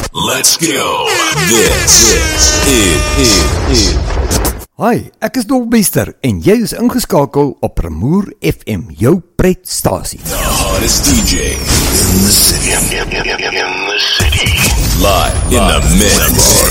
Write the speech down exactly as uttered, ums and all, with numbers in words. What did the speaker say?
Let's go. This is, is. Hi, ek is Dolbester en jy is ingeskakel op Remoer F M, jou pretstasie. The hottest D J in the city. In, in, in, in the city. Live in the mix.